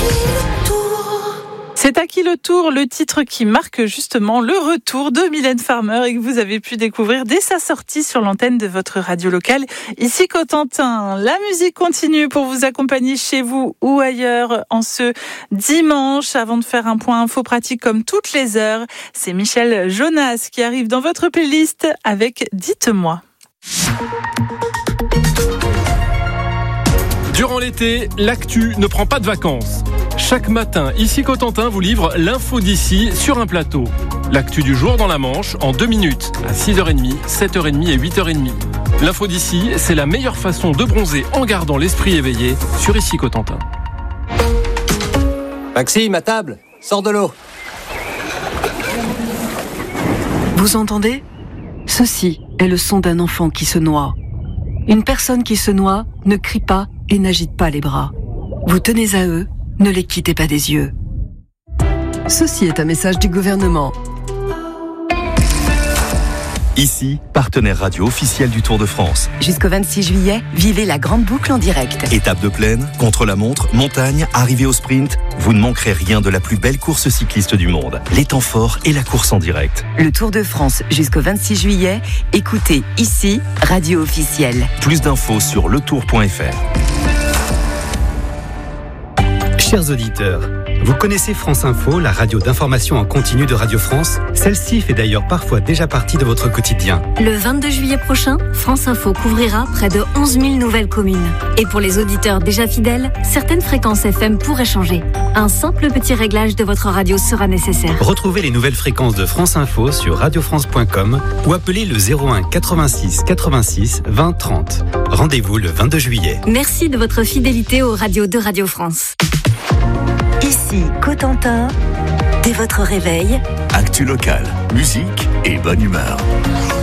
C'est À qui le tour, le titre qui marque justement le retour de Mylène Farmer et que vous avez pu découvrir dès sa sortie sur l'antenne de votre radio locale, ici Cotentin. La musique continue pour vous accompagner chez vous ou ailleurs en ce dimanche. Avant de faire un point info pratique comme toutes les heures, c'est Michel Jonas qui arrive dans votre playlist avec Dites-moi. Durant l'été, l'actu ne prend pas de vacances. Chaque matin, ici Cotentin vous livre l'info d'ici sur un plateau. L'actu du jour dans la Manche en 2 minutes, à 6h30, 7h30 et 8h30. L'info d'ici, c'est la meilleure façon de bronzer en gardant l'esprit éveillé sur ici Cotentin. Maxime, à table, sors de l'eau. Vous entendez ? Ceci est le son d'un enfant qui se noie. Une personne qui se noie ne crie pas et n'agite pas les bras. Vous tenez à eux, ne les quittez pas des yeux. Ceci est un message du gouvernement. Ici, partenaire radio officiel du Tour de France. Jusqu'au 26 juillet, vivez la grande boucle en direct. Étape de plaine, contre-la-montre, montagne, arrivée au sprint, vous ne manquerez rien de la plus belle course cycliste du monde. Les temps forts et la course en direct. Le Tour de France jusqu'au 26 juillet, écoutez ici, radio officielle. Plus d'infos sur letour.fr. Chers auditeurs, vous connaissez France Info, la radio d'information en continu de Radio France ? Celle-ci fait d'ailleurs parfois déjà partie de votre quotidien. Le 22 juillet prochain, France Info couvrira près de 11 000 nouvelles communes. Et pour les auditeurs déjà fidèles, certaines fréquences FM pourraient changer. Un simple petit réglage de votre radio sera nécessaire. Retrouvez les nouvelles fréquences de France Info sur radiofrance.com ou appelez le 01 86 86 20 30. Rendez-vous le 22 juillet. Merci de votre fidélité aux radios de Radio France. Ici, Cotentin, dès votre réveil, Actu locale, musique et bonne humeur.